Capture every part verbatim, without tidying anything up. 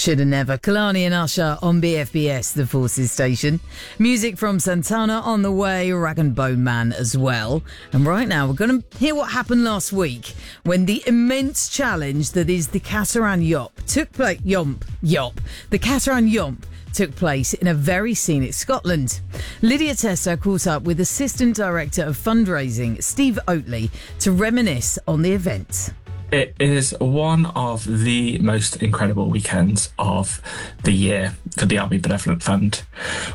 Shoulda Never. Kalani and Usher on B F B S, the Forces station. Music from Santana on the way, Rag and Bone Man as well. And right now we're going to hear what happened last week when the immense challenge that is the Cateran Yomp took place. Yomp. Yomp. The Cateran Yomp took place in a very scenic Scotland. Lydia Testa caught up with Assistant Director of Fundraising, Steve Oatley, to reminisce on the event. It is one of the most incredible weekends of the year for the Army Benevolent Fund.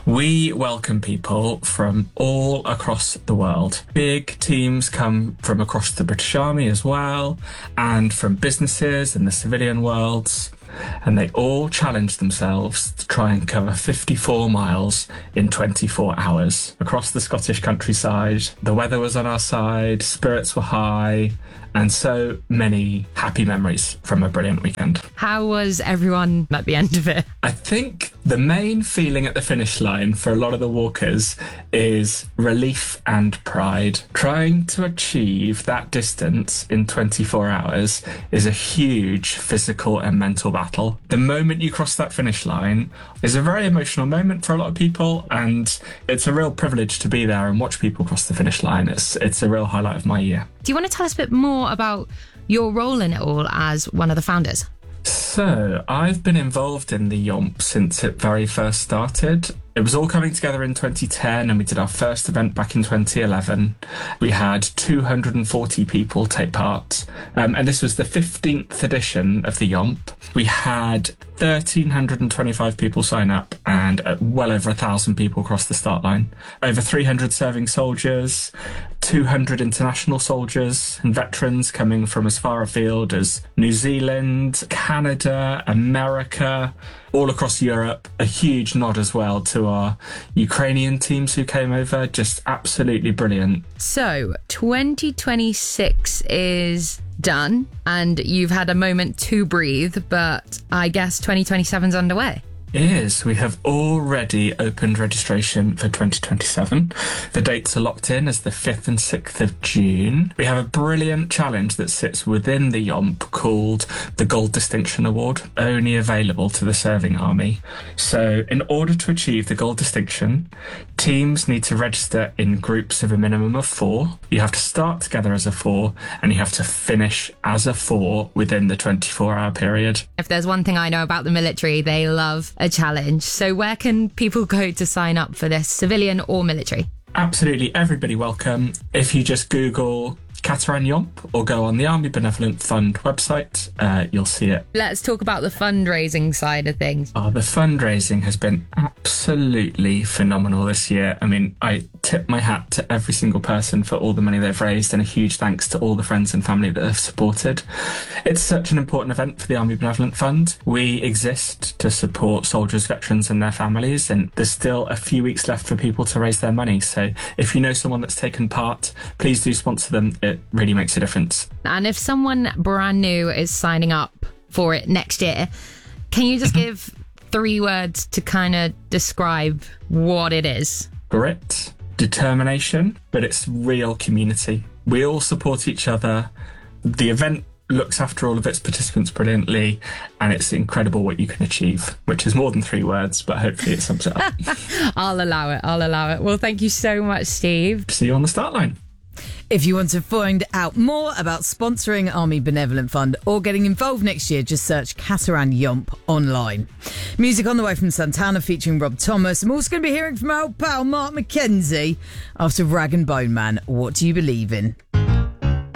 We welcome people from all across the world. Big teams come from across the British Army as well, and from businesses in the civilian worlds. And they all challenged themselves to try and cover fifty-four miles in twenty-four hours across the Scottish countryside. The weather was on our side, spirits were high, and so many happy memories from a brilliant weekend. How was everyone at the end of it? I think the main feeling at the finish line for a lot of the walkers is relief and pride. Trying to achieve that distance in twenty-four hours is a huge physical and mental battle. The moment you cross that finish line is a very emotional moment for a lot of people, and it's a real privilege to be there and watch people cross the finish line. It's, it's a real highlight of my year. Do you want to tell us a bit more about your role in it all as one of the founders? So, I've been involved in the Yomp since it very first started. It was all coming together in twenty ten, and we did our first event back in twenty eleven. We had two hundred forty people take part, um, and this was the fifteenth edition of the Yomp. We had one thousand three hundred twenty-five people sign up, and uh, well over a thousand people cross the start line. Over three hundred serving soldiers, two hundred international soldiers and veterans coming from as far afield as New Zealand, Canada, America, all across Europe. A huge nod as well to our Ukrainian teams who came over. Just absolutely brilliant. So, twenty twenty-six is done, and you've had a moment to breathe, but I guess twenty twenty-seven's underway. It is. We have already opened registration for twenty twenty-seven. The dates are locked in as the fifth and sixth of June. We have a brilliant challenge that sits within the Yomp called the Gold Distinction Award, only available to the serving army. So in order to achieve the Gold Distinction, teams need to register in groups of a minimum of four. You have to start together as a four, and you have to finish as a four within the twenty-four hour period. If there's one thing I know about the military, they love a challenge. So where can people go to sign up for this, civilian or military? Absolutely, everybody welcome. If you just Google Cateran Yomp or go on the Army Benevolent Fund website, uh, you'll see it. Let's talk about the fundraising side of things. Oh, the fundraising has been absolutely phenomenal this year. I mean, I tip my hat to every single person for all the money they've raised, and a huge thanks to all the friends and family that have supported. It's such an important event for the Army Benevolent Fund. We exist to support soldiers, veterans and their families, and there's still a few weeks left for people to raise their money. So if you know someone that's taken part, please do sponsor them. It really makes a difference. And if someone brand new is signing up for it next year, can you just give three words to kind of describe what it is? Grit, determination, but it's real community. We all support each other. The event looks after all of its participants brilliantly, and it's incredible what you can achieve, which is more than three words, but hopefully it sums it up. I'll allow it. I'll allow it. Well, thank you so much, Steve. See you on the start line. If you want to find out more about sponsoring Army Benevolent Fund or getting involved next year, just search Cateran Yomp online. Music on the way from Santana featuring Rob Thomas. I'm also going to be hearing from our old pal Mark McKenzie after Rag and Bone Man. What do you believe in?